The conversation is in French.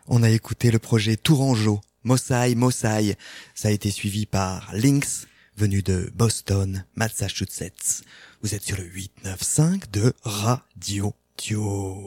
On a écouté le projet Tourangeau, Mossai Mossai. Ça a été suivi par Lynx, venu de Boston, Massachusetts. Vous êtes sur le 895 de Radio Dio.